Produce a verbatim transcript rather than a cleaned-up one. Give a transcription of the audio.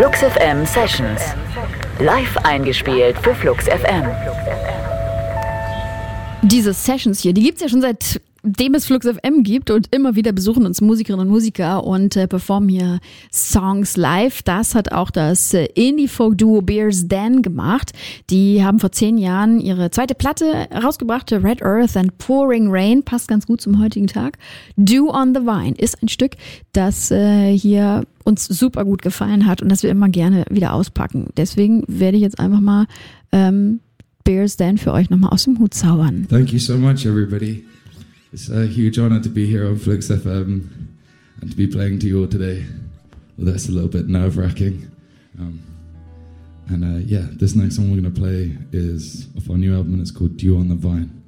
Flux F M Sessions. Live eingespielt für Flux F M. Diese Sessions hier, die gibt's ja schon seitdem es Flux F M gibt und immer wieder besuchen uns Musikerinnen und Musiker und äh, performen hier Songs live. Das hat auch das äh, Indie-Folk-Duo Bears Den gemacht. Die haben vor zehn Jahren ihre zweite Platte rausgebracht, Red Earth and Pouring Rain, passt ganz gut zum heutigen Tag. Dew on the Vine ist ein Stück, das äh, hier uns super gut gefallen hat und das wir immer gerne wieder auspacken. Deswegen werde ich jetzt einfach mal ähm, Bears Den für euch nochmal aus dem Hut zaubern. Thank you so much, everybody. It's a huge honor to be here on Flux F M and to be playing to you all today. Well, that's a little bit nerve-wracking. Um, and uh, yeah, this next song we're going to play is off our new album and it's called Dew on the Vine.